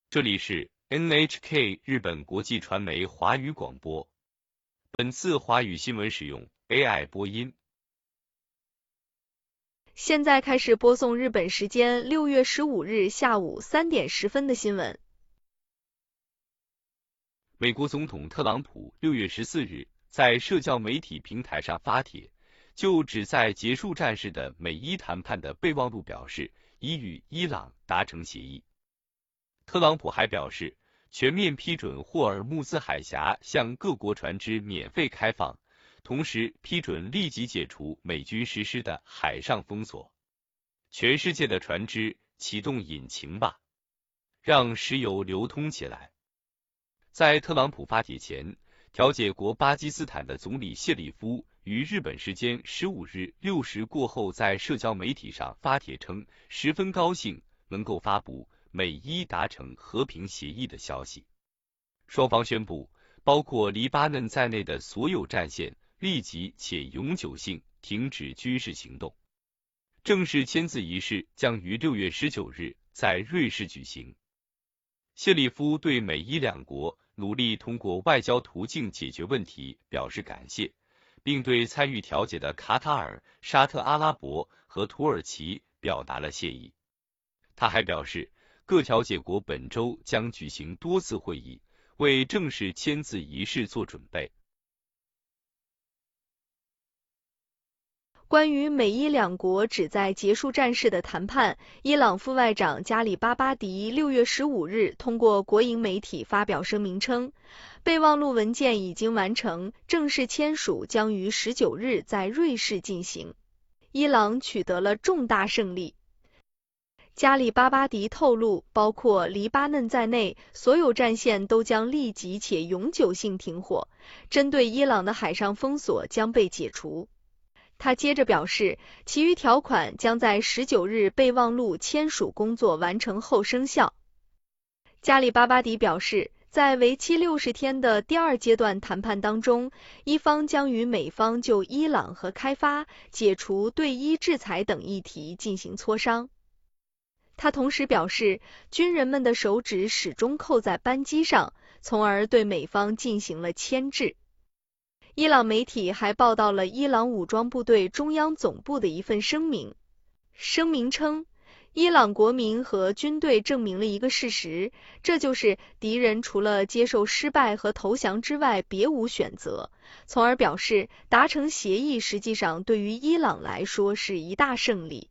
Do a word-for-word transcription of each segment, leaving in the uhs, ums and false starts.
这里是 N H K 日本国际传媒华语广播。本次华语新闻使用 A I 播音。 现在开始播送日本时间六月十五日下午三点十分的新闻。 美国总统特朗普六月十四日在社交媒体平台上发帖，就旨在结束战事的美伊谈判的备忘录表示，已与伊朗达成协议。特朗普还表示，全面批准霍尔木兹海峡向各国船只免费开放，同时批准立即解除美军实施的海上封锁。全世界的船只启动引擎吧，让石油流通起来。在特朗普发帖前，调解国巴基斯坦的总理谢里夫于日本时间十五日六时过后在社交媒体上发帖称，十分高兴能够发布美伊达成和平协议的消息。双方宣布，包括黎巴嫩在内的所有战线立即且永久性停止军事行动。正式签字仪式将于六月十九日在瑞士举行。谢里夫对美伊两国努力通过外交途径解决问题表示感谢，并对参与调解的卡塔尔、沙特阿拉伯和土耳其表达了谢意。他还表示，各调解国本周将举行多次会议，为正式签字仪式做准备。 关于美伊两国旨在结束战事的谈判，伊朗副外长加里巴巴迪六月十五日通过国营媒体发表声明称，备忘录文件已经完成，正式签署将于十九日在瑞士进行。伊朗取得了重大胜利。加里巴巴迪透露，包括黎巴嫩在内，所有战线都将立即且永久性停火，针对伊朗的海上封锁将被解除。他接着表示，其余条款将在十九日备忘录签署工作完成后生效。加里巴巴迪表示，在为期六十天的第二阶段谈判当中，伊方将与美方就伊朗核开发、解除对伊制裁等议题进行磋商。他同时表示，军人们的手指始终扣在扳机上，从而对美方进行了牵制。伊朗媒体还报道了伊朗武装部队中央总部的一份声明。声明称，伊朗国民和军队证明了一个事实，这就是敌人除了接受失败和投降之外别无选择，从而表示达成协议实际上对于伊朗来说是一大胜利。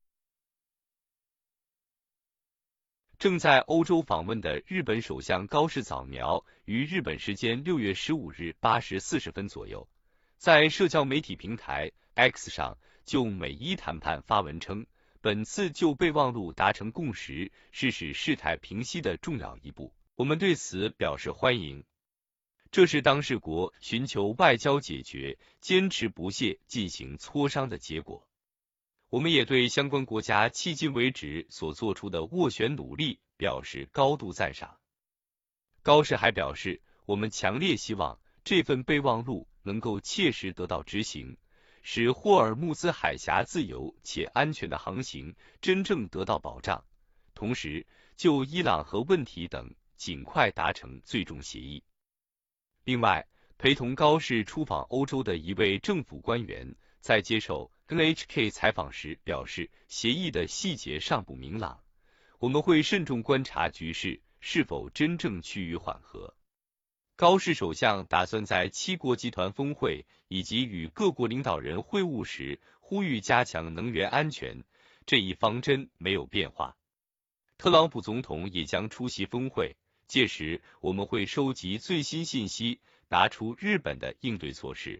正在欧洲访问的日本首相高市早苗于日本时间六月十五日八时四十分左右，在社交媒体平台 X 上就美伊谈判发文称，本次就备忘录达成共识是使事态平息的重要一步，我们对此表示欢迎。这是当事国寻求外交解决、坚持不懈进行磋商的结果。我们也对相关国家迄今为止所做出的斡旋努力表示高度赞赏。高市还表示，我们强烈希望这份备忘录能够切实得到执行，使霍尔木兹海峡自由且安全的航行真正得到保障，同时就伊朗核问题等尽快达成最终协议。另外，陪同高市出访欧洲的一位政府官员在接受N H K 采访时表示，协议的细节尚不明朗，我们会慎重观察局势是否真正趋于缓和。高市首相打算在七国集团峰会以及与各国领导人会晤时呼吁加强能源安全，这一方针没有变化。特朗普总统也将出席峰会，届时我们会收集最新信息，拿出日本的应对措施。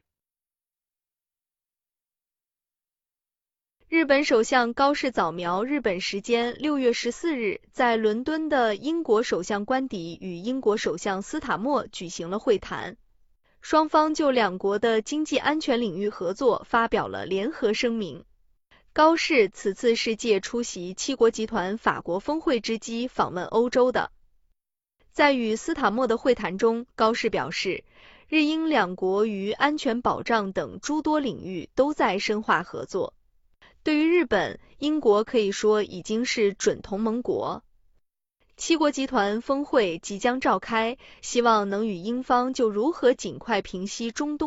日本首相高市早苗日本时间六月十四日在伦敦的英国首相官邸与英国首相斯塔默举行了会谈，双方就两国的经济安全领域合作发表了联合声明。高市此次是借出席七国集团法国峰会之机访问欧洲的。在与斯塔默的会谈中，高市表示，日英两国于安全保障等诸多领域都在深化合作。对于日本，英国可以说已经是准同盟国。 七国集团峰会即将召开，希望能与英方就如何尽快平息中东